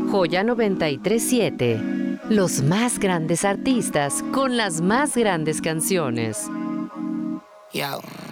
Joya 937. Los más grandes artistas con las más grandes canciones. Yo.